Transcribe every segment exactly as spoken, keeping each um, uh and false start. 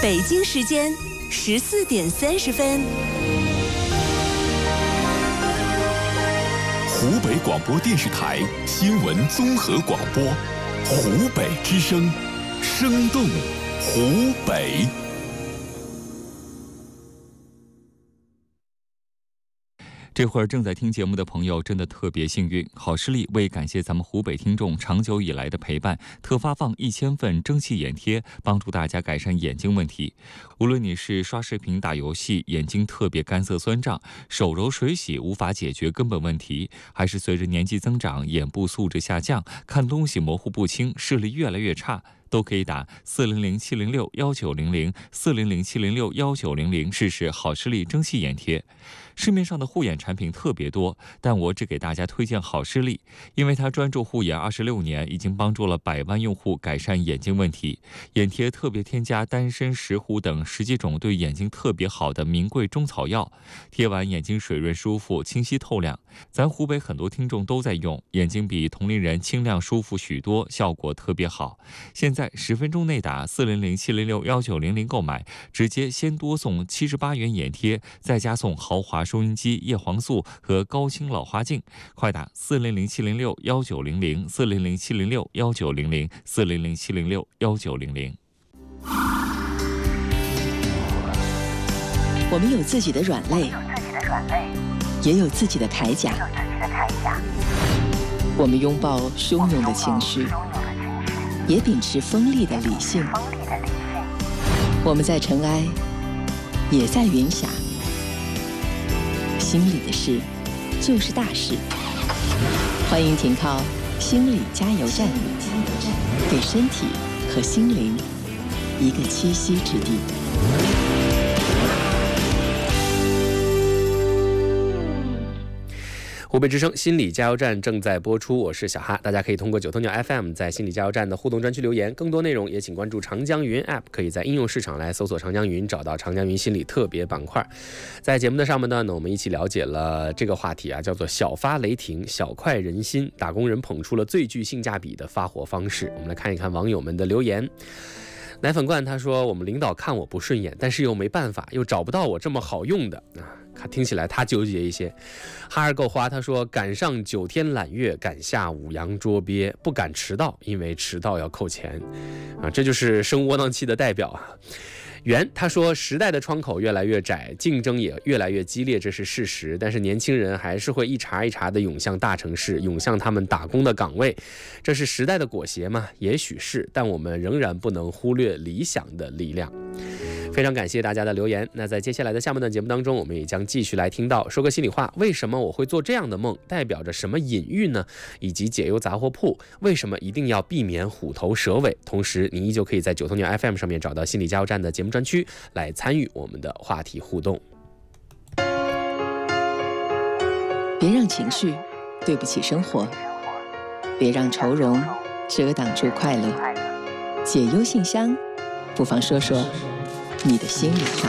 北京时间十四点三十分。 湖北广播电视台新闻综合广播，湖北之声，生动湖北。 这会儿正在听节目的朋友真的特别幸运，好视力为感谢咱们湖北听众长久以来的陪伴，特发放一千份蒸汽眼贴，帮助大家改善眼睛问题。无论你是刷视频、打游戏，眼睛特别干涩酸胀，手揉水洗无法解决根本问题，还是随着年纪增长，眼部素质下降，看东西模糊不清，视力越来越差，都可以打四零零七零六幺九零零四零零七零六幺九零零试试好视力蒸汽眼贴。市面上的护眼产品特别多，但我只给大家推荐好视力，因为它专注护眼二十六年，已经帮助了百万用户改善眼睛问题。眼贴特别添加丹参、石斛等十几种对眼睛特别好的名贵中草药，贴完眼睛水润舒服、清晰透亮。咱湖北很多听众都在用，眼睛比同龄人清亮舒服许多，效果特别好。现在十分钟内打四零零七零六幺九零零购买，直接先多送七十八元眼贴，再加送豪华收音机、叶黄素和高清老花镜。快打四零零七零六幺九零零四零零七零六幺九零零四零零七零六幺九零零。 我们有自己的软肋，也有自己的铠甲。我们拥抱汹涌的情绪，也秉持锋利的理性。我们在尘埃，也在云霞。心里的事就是大事。欢迎停靠心理加油站，给身体和心灵一个栖息之地。 湖北之声心理加油站正在播出，我是小哈，大家可以通过九头鸟 F M 在心理加油站的互动专区留言，更多内容也请关注长江云 App， 可以在应用市场来搜索长江云，找到长江云心理特别板块。在节目的上半段呢，我们一起了解了这个话题啊，叫做小发雷霆，小快人心，打工人捧出了最具性价比的发火方式。我们来看一看网友们的留言。奶粉罐他说，我们领导看我不顺眼，但是又没办法，又找不到我这么好用的啊，听起来他纠结一些。哈儿够花他说，赶上九天揽月，赶下五洋捉鳖，不敢迟到，因为迟到要扣钱啊，这就是生窝囊气的代表啊。袁他说，时代的窗口越来越窄，竞争也越来越激烈，这是事实，但是年轻人还是会一茬一茬的涌向大城市，涌向他们打工的岗位，这是时代的裹挟吗？也许是，但我们仍然不能忽略理想的力量。非常感谢大家的留言。那在接下来的下半段节目当中，我们也将继续来听到说个心里话，为什么我会做这样的梦，代表着什么隐喻呢？以及解忧杂货铺为什么一定要避免虎头蛇尾？同时你依旧可以在九头鸟 F M 上面找到心理加油站的节目专区来参与我们的话题互动。 别让情绪对不起生活，别让愁容遮挡住快乐。解忧信箱，不妨说说你的心里话。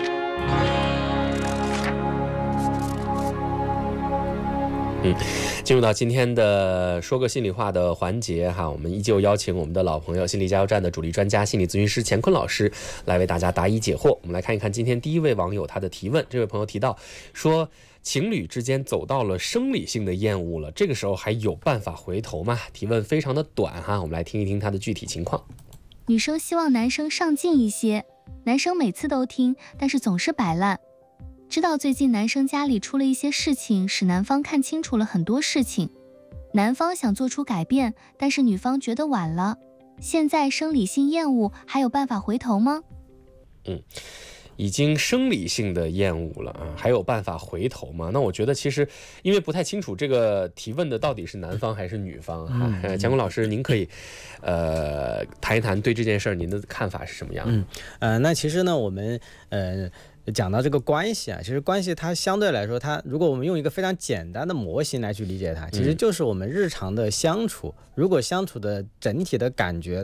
嗯，进入到今天的说个心里话的环节哈，我们依旧邀请我们的老朋友心理加油站的主力专家心理咨询师乾坤老师来为大家答疑解惑。我们来看一看今天第一位网友他的提问。这位朋友提到说，情侣之间走到了生理性的厌恶了，这个时候还有办法回头吗？提问非常的短哈，我们来听一听他的具体情况。 女生希望男生上进一些，男生每次都听，但是总是摆烂。知道最近男生家里出了一些事情，使男方看清楚了很多事情。男方想做出改变，但是女方觉得晚了。现在生理性厌恶还有办法回头吗？ 嗯，已经生理性的厌恶了啊，还有办法回头吗？那我觉得其实因为不太清楚这个提问的到底是男方还是女方哈。嗯，乾坤老师，您可以呃谈一谈对这件事儿您的看法是什么样的？ 嗯呃，那其实呢，我们呃。讲到这个关系啊，其实关系它相对来说，它如果我们用一个非常简单的模型来去理解它，其实就是我们日常的相处，如果相处的整体的感觉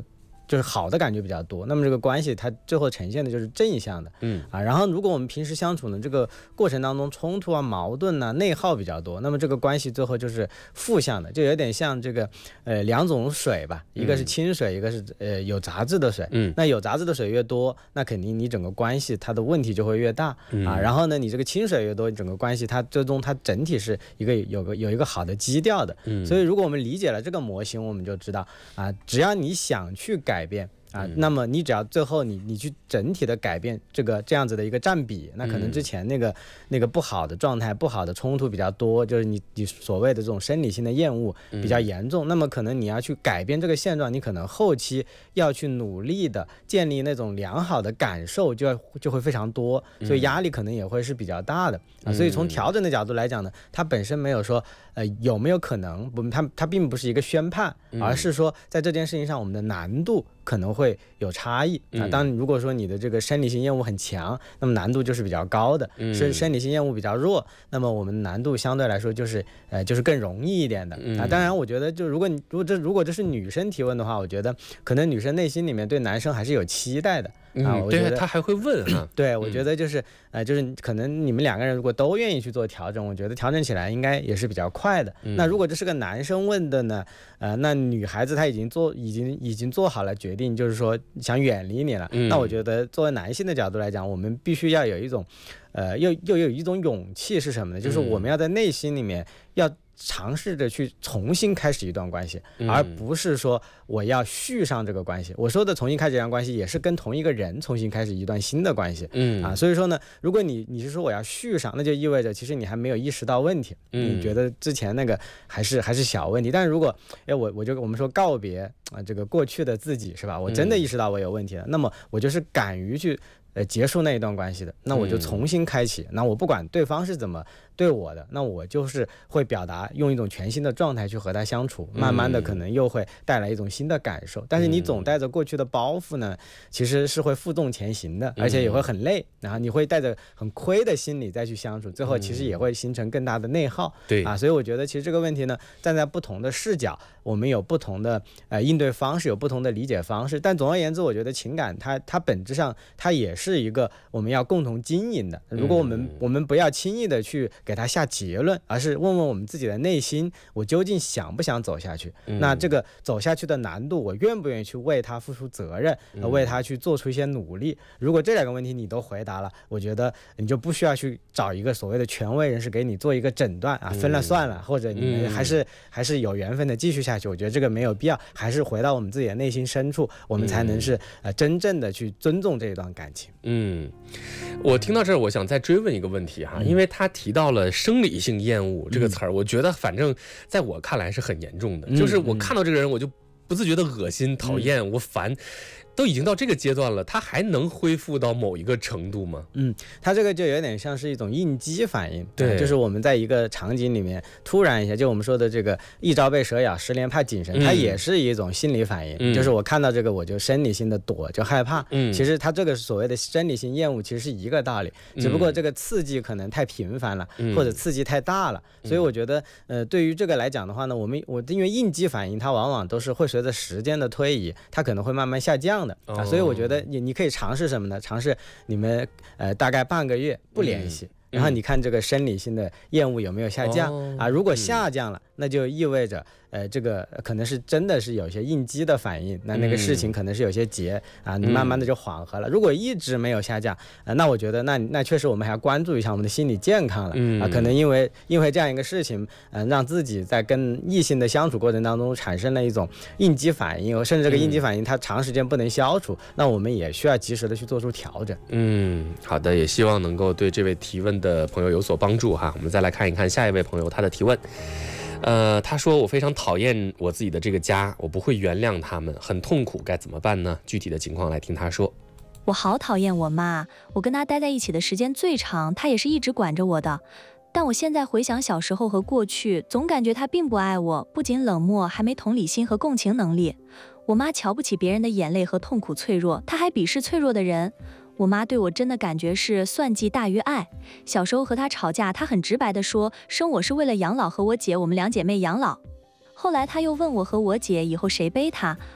就是好的感觉比较多，那么这个关系它最后呈现的就是正向的， 嗯啊，然后如果我们平时相处呢，这个过程当中冲突啊、矛盾啊、内耗比较多，那么这个关系最后就是负向的，就有点像这个呃两种水吧，一个是清水，嗯、一个是呃有杂质的水， 嗯， 那有杂质的水越多，那肯定你整个关系它的问题就会越大、 嗯、 啊，然后呢，你这个清水越多，整个关系它最终它整体是一个有个有一个好的基调的， 嗯， 所以如果我们理解了这个模型，我们就知道啊，只要你想去改变。啊，那么你只要最后你你去整体的改变这个这样子的一个占比，那可能之前那个、嗯、那个不好的状态、不好的冲突比较多，就是你你所谓的这种生理性的厌恶比较严重、嗯，那么可能你要去改变这个现状，你可能后期要去努力的建立那种良好的感受，就要就会非常多，所以压力可能也会是比较大的、嗯、啊。所以从调整的角度来讲呢，它本身没有说呃有没有可能，不，它它并不是一个宣判，而是说在这件事情上我们的难度可能会有差异啊。当如果说你的这个生理性厌恶很强，那么难度就是比较高的；生、嗯、生理性厌恶比较弱，那么我们难度相对来说就是呃就是更容易一点的啊。当然，我觉得就如果你如果这如果这是女生提问的话，我觉得可能女生内心里面对男生还是有期待的。啊，我觉得对，他还会问啊。 对，我觉得就是、嗯、呃，就是可能你们两个人如果都愿意去做调整，我觉得调整起来应该也是比较快的。嗯、那如果这是个男生问的呢，呃，那女孩子她已经做已经已经做好了决定，就是说想远离你了。嗯、那我觉得作为男性的角度来讲，我们必须要有一种，呃，又又有一种勇气是什么呢？就是我们要在内心里面要尝试着去重新开始一段关系，而不是说我要续上这个关系。我说的重新开始一段关系，也是跟同一个人重新开始一段新的关系。嗯啊，所以说呢，如果你你是说我要续上，那就意味着其实你还没有意识到问题，嗯、你觉得之前那个还是还是小问题。但是如果哎我我就我们说告别啊这个过去的自己是吧？我真的意识到我有问题了，嗯、那么我就是敢于去呃结束那一段关系的，那我就重新开启。嗯、那我不管对方是怎么对我的，那我就是会表达，用一种全新的状态去和他相处，慢慢的可能又会带来一种新的感受。但是你总带着过去的包袱呢，其实是会负重前行的，而且也会很累，然后你会带着很亏的心理再去相处，最后其实也会形成更大的内耗。对啊，所以我觉得其实这个问题呢，站在不同的视角，我们有不同的呃应对方式，有不同的理解方式。但总而言之，我觉得情感它它本质上它也是一个我们要共同经营的。如果我们我们不要轻易的去给他下结论，而是问问我们自己的内心，我究竟想不想走下去？嗯、那这个走下去的难度，我愿不愿意去为他付出责任，嗯、为他去做出一些努力？如果这两个问题你都回答了，我觉得你就不需要去找一个所谓的权威人士给你做一个诊断啊，分了算了，嗯、或者你们还是、嗯、还是有缘分的继续下去。我觉得这个没有必要，还是回到我们自己的内心深处，我们才能是、嗯、呃真正的去尊重这一段感情。 嗯，我听到这儿，我想再追问一个问题哈，嗯、因为他提到了生理性厌恶这个词儿，我觉得反正在我看来是很严重的，嗯、就是我看到这个人我就不自觉的恶心、讨厌、嗯、我烦。都已经到这个阶段了，他还能恢复到某一个程度吗？ 嗯，他这个就有点像是一种应激反应，对，就是我们在一个场景里面突然一下，就我们说的这个一朝被蛇咬，十年怕井绳，嗯、它也是一种心理反应，嗯、就是我看到这个我就生理性的躲，就害怕。嗯，其实它这个所谓的生理性厌恶其实是一个道理，嗯、只不过这个刺激可能太频繁了，嗯、或者刺激太大了，嗯、所以我觉得，呃，对于这个来讲的话呢，我们我因为应激反应它往往都是会随着时间的推移，它可能会慢慢下降。啊，所以我觉得你你可以尝试什么呢？尝试你们呃大概半个月不联系，嗯、然后你看这个生理性的厌恶有没有下降、哦、啊？如果下降了，嗯、那就意味着呃这个可能是真的是有些应激的反应，那那个事情可能是有些结、嗯、啊，你慢慢的就缓和了。如果一直没有下降，呃、那我觉得那那确实我们还要关注一下我们的心理健康了、嗯、啊，可能因为因为这样一个事情，嗯、呃，让自己在跟异性的相处过程当中产生了一种应激反应，甚至这个应激反应它长时间不能消除，嗯、那我们也需要及时的去做出调整。 嗯，好的，也希望能够对这位提问的朋友有所帮助哈。我们再来看一看下一位朋友他的提问。呃，他说我非常讨厌我自己的这个家，我不会原谅他们，很痛苦，该怎么办呢？具体的情况来听他说。 我好讨厌我妈，我跟她待在一起的时间最长，她也是一直管着我的。但我现在回想小时候和过去，总感觉她并不爱我，不仅冷漠，还没同理心和共情能力。我妈瞧不起别人的眼泪和痛苦脆弱，她还鄙视脆弱的人。我妈对我真的感觉是算计大于爱。小时候和她吵架，她很直白地说，生我是为了养老和我姐，我们两姐妹养老。后来她又问我和我姐以后谁背她，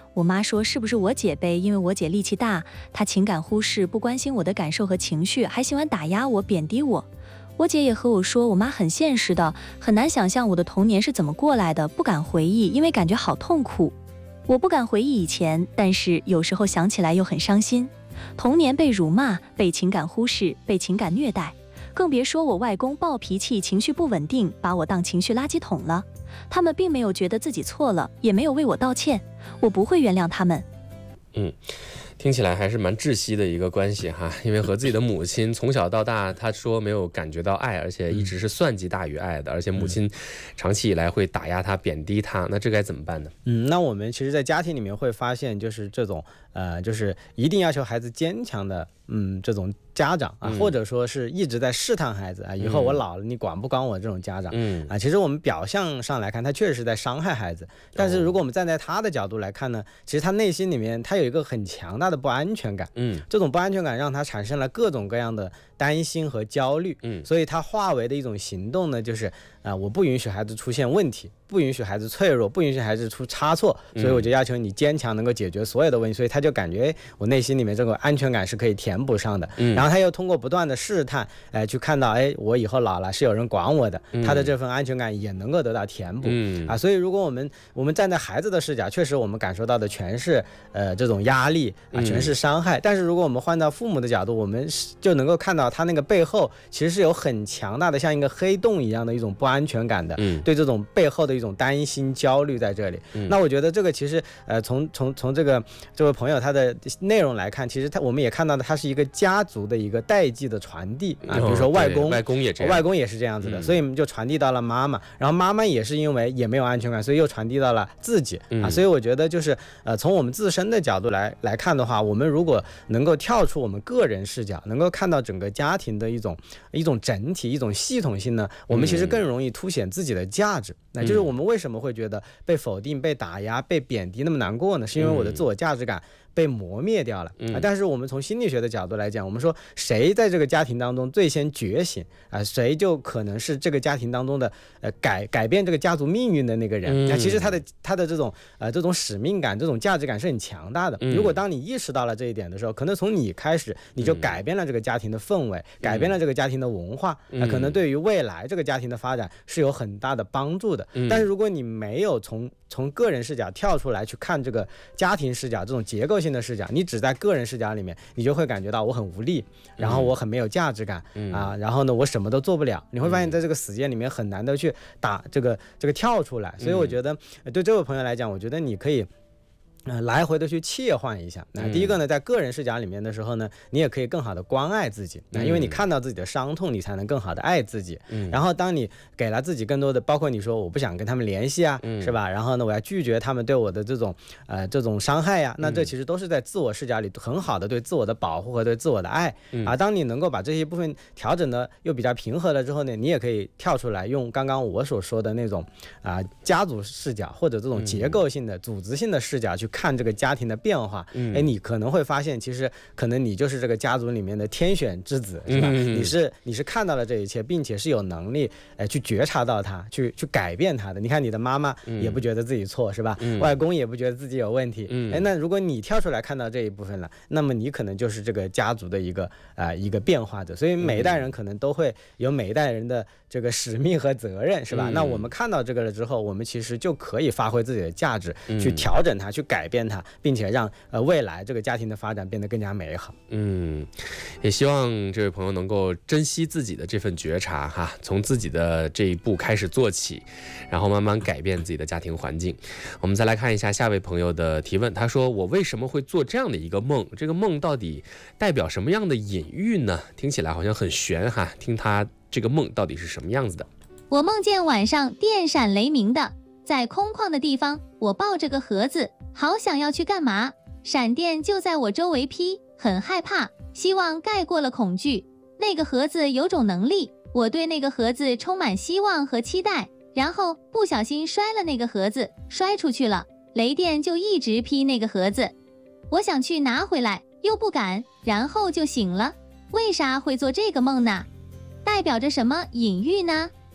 我妈说是不是我姐呗，因为我姐力气大，她情感忽视，不关心我的感受和情绪，还喜欢打压我、贬低我。我姐也和我说，我妈很现实的，很难想象我的童年是怎么过来的，不敢回忆，因为感觉好痛苦。我不敢回忆以前，但是有时候想起来又很伤心。童年被辱骂，被情感忽视，被情感虐待，更别说我外公暴脾气，情绪不稳定，把我当情绪垃圾桶了。他们并没有觉得自己错了，也没有为我道歉，我不会原谅他们。 嗯，听起来还是蛮窒息的一个关系哈，因为和自己的母亲从小到大，他说没有感觉到爱，而且一直是算计大于爱的，而且母亲长期以来会打压他、贬低他，那这该怎么办呢？ 嗯，那我们其实在家庭里面会发现，就是这种呃，就是一定要求孩子坚强的，嗯，这种家长啊，或者说是一直在试探孩子啊，以后我老了你管不管我这种家长，嗯啊，其实我们表象上来看，他确实是在伤害孩子，但是如果我们站在他的角度来看呢，其实他内心里面他有一个很强大的不安全感，嗯，这种不安全感让他产生了各种各样的担心和焦虑，嗯，所以他化为的一种行动呢，就是啊、呃，我不允许孩子出现问题，不允许孩子脆弱，不允许孩子出差错，所以我就要求你坚强，能够解决所有的问题，所以他就感觉我内心里面这个安全感是可以填补上的，嗯，然后他又通过不断的试探，哎、呃，去看到，哎，我以后老了是有人管我的，他的这份安全感也能够得到填补，嗯啊，所以如果我们我们站在孩子的视角，确实我们感受到的全是呃这种压力啊，全是伤害，嗯、但是如果我们换到父母的角度，我们就能够看到他那个背后其实是有很强大的像一个黑洞一样的一种不安全感的，嗯，对这种背后的一种担心焦虑在这里，嗯、那我觉得这个其实呃从从从这个这位朋友他的内容来看，其实他我们也看到的他是一个家族的一个代际的传递啊，比如说外公、 哦、外公也这样， 外公也是这样子的，嗯、所以就传递到了妈妈，然后妈妈也是因为也没有安全感，所以又传递到了自己、嗯、啊，所以我觉得就是呃从我们自身的角度来来看的话，我们如果能够跳出我们个人视角，能够看到整个家庭的一种一种整体、一种系统性呢，我们其实更容易凸显自己的价值。嗯、那就是我们为什么会觉得被否定、被打压、被贬低那么难过呢？是因为我的自我价值感被磨灭掉了、嗯啊、但是我们从心理学的角度来讲，我们说谁在这个家庭当中最先觉醒啊，谁就可能是这个家庭当中的呃改改变这个家族命运的那个人。那、嗯啊、其实他的他的这种呃这种使命感、这种价值感是很强大的。嗯、如果当你意识到了这一点的时候，可能从你开始，你就改变了这个家庭的氛围，嗯、改变了这个家庭的文化，那、嗯啊、可能对于未来这个家庭的发展是有很大的帮助的。嗯、但是如果你没有从从个人视角跳出来去看这个家庭视角这种结构性的视角，你只在个人视角里面，你就会感觉到我很无力，然后我很没有价值感、嗯、啊，然后呢我什么都做不了，你会发现在这个死结里面很难的去打这个这个跳出来。所以我觉得对这位朋友来讲，我觉得你可以呃，来回的去切换一下。那第一个呢，在个人视角里面的时候呢，你也可以更好的关爱自己。那因为你看到自己的伤痛，你才能更好的爱自己。嗯。然后当你给了自己更多的，包括你说我不想跟他们联系啊，嗯、是吧？然后呢，我要拒绝他们对我的这种呃这种伤害呀、啊，那这其实都是在自我视角里很好的对自我的保护和对自我的爱。嗯、啊，当你能够把这些部分调整的又比较平和了之后呢，你也可以跳出来，用刚刚我所说的那种啊、呃、家族视角或者这种结构性的、嗯、组织性的视角去看这个家庭的变化，嗯，哎，你可能会发现，其实可能你就是这个家族里面的天选之子，是吧？嗯、你是你是看到了这一切，并且是有能力，哎，去觉察到它，去去改变它的。你看，你的妈妈也不觉得自己错，是吧？嗯、外公也不觉得自己有问题，嗯，哎，那如果你跳出来看到这一部分了，那么你可能就是这个家族的一个啊、呃、一个变化者。所以每一代人可能都会有每一代人的这个使命和责任，是吧？嗯、那我们看到这个了之后，我们其实就可以发挥自己的价值，嗯、去调整它，去改变它，并且让呃未来这个家庭的发展变得更加美好。 嗯，也希望这位朋友能够珍惜自己的这份觉察哈，从自己的这一步开始做起，然后慢慢改变自己的家庭环境。我们再来看一下下位朋友的提问，他说：“我为什么会做这样的一个梦？这个梦到底代表什么样的隐喻呢？听起来好像很玄哈，听他这个梦到底是什么样子的？” 我梦见晚上电闪雷鸣的，在空旷的地方，我抱着个盒子，好想要去干嘛，闪电就在我周围劈，很害怕，希望盖过了恐惧。那个盒子有种能力，我对那个盒子充满希望和期待，然后不小心摔了那个盒子，摔出去了，雷电就一直劈那个盒子。我想去拿回来，又不敢，然后就醒了。为啥会做这个梦呢？代表着什么隐喻呢？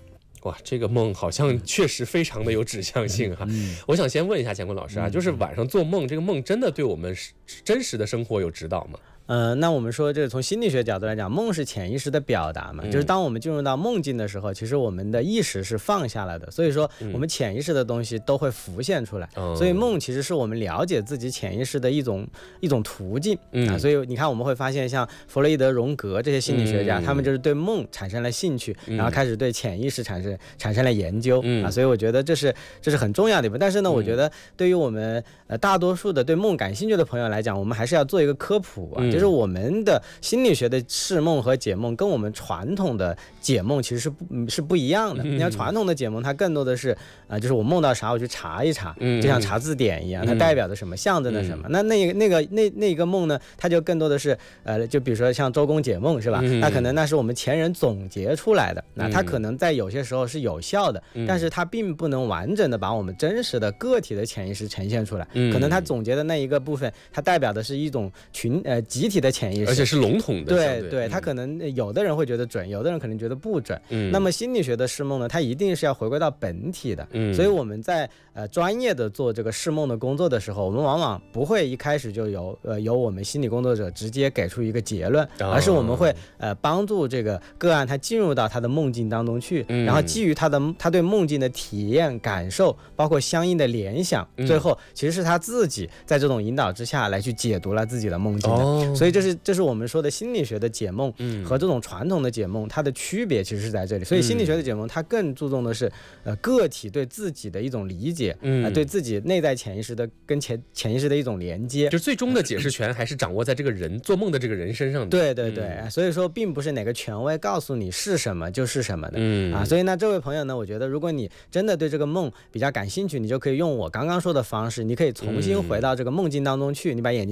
哇，这个梦好像确实非常的有指向性哈。嗯、我想先问一下乾坤老师啊，就是晚上做梦，这个梦真的对我们真实的生活有指导吗？ 呃，那我们说，这个从心理学角度来讲，梦是潜意识的表达嘛，嗯、就是当我们进入到梦境的时候，其实我们的意识是放下来的，所以说我们潜意识的东西都会浮现出来，嗯、所以梦其实是我们了解自己潜意识的一种一种途径、嗯、啊。所以你看，我们会发现，像弗洛伊德、荣格这些心理学家，嗯、他们就是对梦产生了兴趣，嗯、然后开始对潜意识产生产生了研究、嗯、啊。所以我觉得这是这是很重要的一步。但是呢，我觉得对于我们呃大多数的对梦感兴趣的朋友来讲，我们还是要做一个科普啊。嗯就是我们的心理学的释梦和解梦跟我们传统的解梦其实是不是不一样的。你看传统的解梦，它更多的是呃，就是我梦到啥我去查一查，就像查字典一样，它代表着什么，象征着什么。那那那个那那个梦呢，它就更多的是呃，就比如说像周公解梦是吧？那可能那是我们前人总结出来的，那它可能在有些时候是有效的，但是它并不能完整的把我们真实的个体的潜意识呈现出来。可能它总结的那一个部分，它代表的是一种群呃集体的潜意识， 而且是笼统的。 对对，他可能有的人会觉得准，有的人可能觉得不准。嗯，那么心理学的释梦呢，它一定是要回归到本体的。嗯，所以我们在呃专业的做这个释梦的工作的时候，我们往往不会一开始就由呃由我们心理工作者直接给出一个结论，哦、而是我们会呃帮助这个个案他进入到他的梦境当中去，嗯、然后基于他的他对梦境的体验感受，包括相应的联想，嗯、最后其实是他自己在这种引导之下来去解读了自己的梦境的。哦、所以这是这是我们说的心理学的解梦和这种传统的解梦，它的区别其实是在这里。所以心理学的解梦，它更注重的是呃个体对自己的一种理解，呃、对自己内在潜意识的跟潜潜意识的一种连接。 就最终的解释权还是掌握在这个人做梦的这个人身上的。 对对对，嗯、所以说并不是哪个权威告诉你是什么就是什么的。嗯啊，所以呢，这位朋友呢，我觉得如果你真的对这个梦比较感兴趣，你就可以用我刚刚说的方式，你可以重新回到这个梦境当中去，你把眼睛